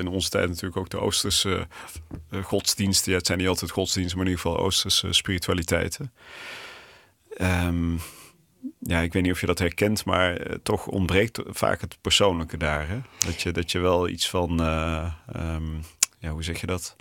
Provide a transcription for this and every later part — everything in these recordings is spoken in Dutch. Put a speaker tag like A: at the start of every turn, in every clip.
A: onze tijd natuurlijk ook de Oosterse godsdiensten. Ja, het zijn niet altijd godsdiensten, maar in ieder geval Oosterse spiritualiteiten. Ik weet niet of je dat herkent, maar toch ontbreekt vaak het persoonlijke daar. Hè? Dat je wel iets van, hoe zeg je dat?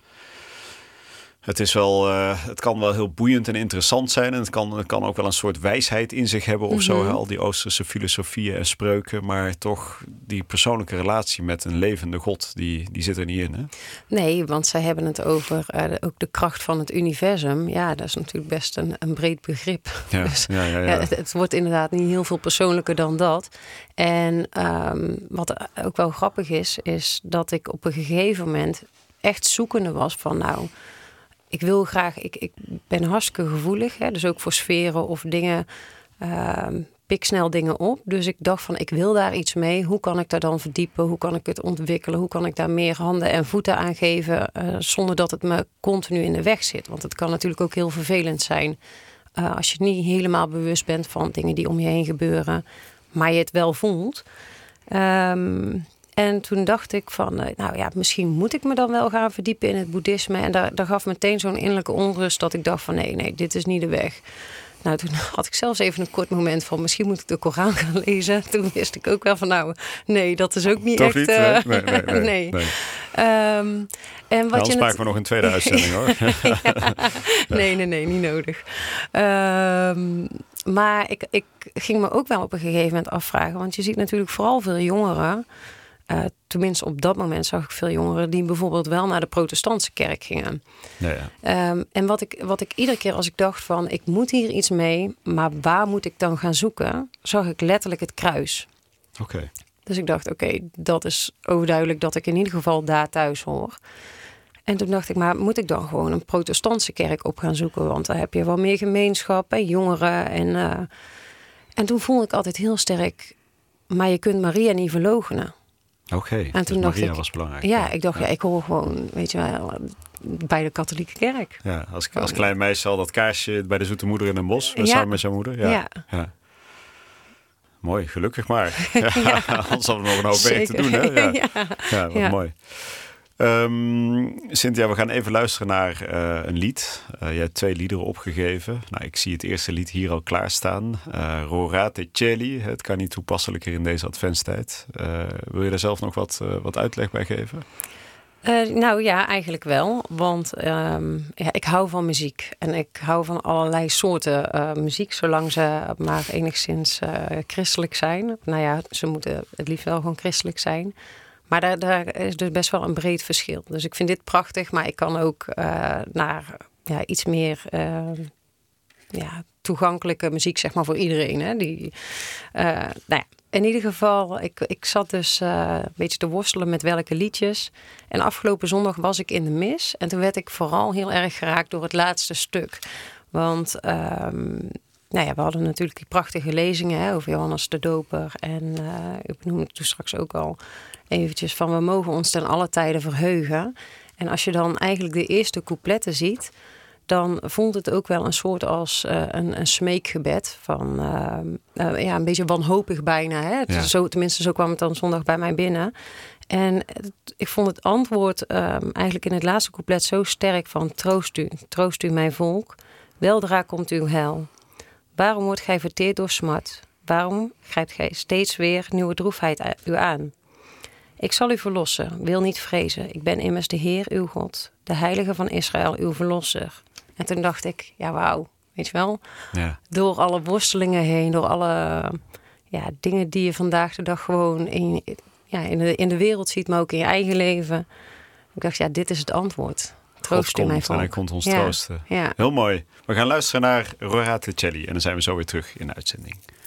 A: Het kan wel heel boeiend en interessant zijn. En het kan ook wel een soort wijsheid in zich hebben of zo. Al die Oosterse filosofieën en spreuken. Maar toch die persoonlijke relatie met een levende God, die zit er niet in. Hè?
B: Nee, want zij hebben het over ook de kracht van het universum. Ja, dat is natuurlijk best een breed begrip.
A: Ja,
B: dus,
A: ja.
B: Het wordt inderdaad niet heel veel persoonlijker dan dat. En wat ook wel grappig is dat ik op een gegeven moment echt zoekende was van ik wil graag, ik ben hartstikke gevoelig, hè, dus ook voor sferen of dingen, pik snel dingen op. Dus ik dacht van, ik wil daar iets mee. Hoe kan ik daar dan verdiepen? Hoe kan ik het ontwikkelen? Hoe kan ik daar meer handen en voeten aan geven, zonder dat het me continu in de weg zit? Want het kan natuurlijk ook heel vervelend zijn als je niet helemaal bewust bent van dingen die om je heen gebeuren, maar je het wel voelt. En toen dacht ik van, misschien moet ik me dan wel gaan verdiepen in het boeddhisme. En daar gaf meteen zo'n innerlijke onrust dat ik dacht van nee, dit is niet de weg. Nou, toen had ik zelfs even een kort moment van misschien moet ik de Koran gaan lezen. Toen wist ik ook wel van nee, dat is ook niet
A: toch
B: echt...
A: Niet? Nee.
B: En wat
A: anders maken we nog een tweede uitzending hoor.
B: Nee, niet nodig. Maar ik ging me ook wel op een gegeven moment afvragen. Want je ziet natuurlijk vooral veel jongeren. Tenminste, op dat moment zag ik veel jongeren die bijvoorbeeld wel naar de protestantse kerk gingen.
A: Ja.
B: En wat ik iedere keer als ik dacht van ik moet hier iets mee, maar waar moet ik dan gaan zoeken, zag ik letterlijk het kruis.
A: Oké.
B: Dus ik dacht, dat is overduidelijk dat ik in ieder geval daar thuis hoor. En toen dacht ik, maar moet ik dan gewoon een protestantse kerk op gaan zoeken? Want daar heb je wel meer gemeenschap en jongeren. En toen voelde ik altijd heel sterk, maar je kunt Maria niet verloochenen.
A: Oké,
B: en toen dacht
A: Maria
B: ik,
A: was belangrijk.
B: Ja, ik dacht, ik hoor gewoon, weet je wel, bij de katholieke kerk.
A: Ja, als klein meisje al dat kaarsje bij de Zoete Moeder in een bos, samen met zijn moeder. Ja. Mooi, gelukkig maar. Anders hadden we nog een hoop werk te doen. Hè? Wat mooi. Cynthia, we gaan even luisteren naar een lied. Je hebt 2 liederen opgegeven. Nou, ik zie het eerste lied hier al klaarstaan. Rorate Celi. Het kan niet toepasselijker in deze adventstijd. Wil je daar zelf nog wat uitleg bij geven?
B: Eigenlijk wel. Want ik hou van muziek. En ik hou van allerlei soorten muziek, zolang ze maar enigszins christelijk zijn. Nou ja, ze moeten het liefst wel gewoon christelijk zijn. Maar daar is dus best wel een breed verschil. Dus ik vind dit prachtig, maar ik kan ook naar iets meer toegankelijke muziek, zeg maar, voor iedereen. Hè? In ieder geval, ik zat dus een beetje te worstelen met welke liedjes. En afgelopen zondag was ik in de mis. En toen werd ik vooral heel erg geraakt door het laatste stuk. Want we hadden natuurlijk die prachtige lezingen over Johannes de Doper. En ik noemde het toen straks ook al eventjes van we mogen ons ten alle tijden verheugen. En als je dan eigenlijk de eerste coupletten ziet, dan voelt het ook wel een soort als een smeekgebed van een beetje wanhopig bijna. Hè?
A: Ja.
B: Tenminste, zo kwam het dan zondag bij mij binnen. En ik vond het antwoord eigenlijk in het laatste couplet zo sterk van troost u mijn volk, weldra komt uw heil. Waarom wordt gij verteerd door smart? Waarom grijpt gij steeds weer nieuwe droefheid u aan? Ik zal u verlossen, wil niet vrezen. Ik ben immers de Heer, uw God, de Heilige van Israël, uw verlosser. En toen dacht ik, wauw, weet je wel? Ja. Door alle worstelingen heen, door alle dingen die je vandaag de dag gewoon in de wereld ziet, maar ook in je eigen leven. Ik dacht, dit is het antwoord. Troost u mij volk.
A: En hij komt ons troosten. Ja. Heel mooi. We gaan luisteren naar Rorate Celi en dan zijn we zo weer terug in de uitzending.